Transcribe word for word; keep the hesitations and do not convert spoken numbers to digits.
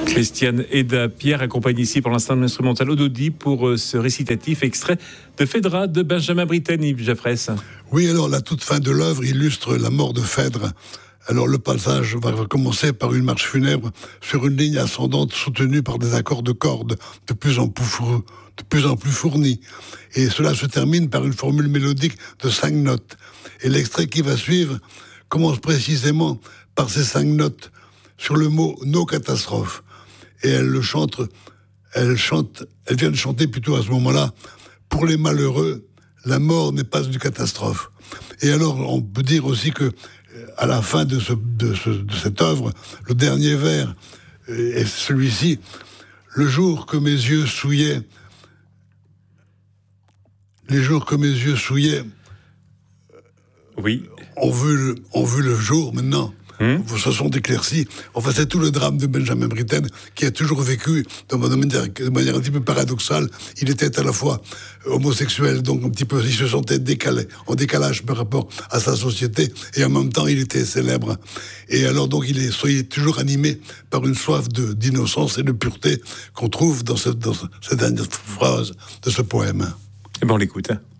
Christiane Eda Pierre accompagne ici pour l'instant l'instrumental Ododi pour ce récitatif extrait de Phèdre de Benjamin Britten, Yves Jaffrès. Oui, alors la toute fin de l'œuvre illustre la mort de Phèdre. Alors le passage va commencer par une marche funèbre sur une ligne ascendante soutenue par des accords de cordes de plus en plus, four... de plus, en plus fournis. Et cela se termine par une formule mélodique de cinq notes. Et l'extrait qui va suivre commence précisément par ces cinq notes sur le mot « nos catastrophes ». Et elle le chante, elle chante, elle vient de chanter plutôt à ce moment-là, pour les malheureux, la mort n'est pas une catastrophe. Et alors, on peut dire aussi que, à la fin de, ce, de, ce, de cette œuvre, le dernier vers est celui-ci. Le jour que mes yeux souillaient, les jours que mes yeux souillaient, oui, ont vu le, ont vu le jour maintenant. Hum? Se sont éclaircis. Enfin, c'est tout le drame de Benjamin Britten, qui a toujours vécu de manière, de manière un petit peu paradoxale. Il était à la fois homosexuel, donc un petit peu, il se sentait décalé, en décalage par rapport à sa société, et en même temps, il était célèbre. Et alors, donc, il est, soyez toujours animé par une soif de, d'innocence et de pureté qu'on trouve dans cette, dans cette dernière phrase de ce poème. Eh ben, on l'écoute.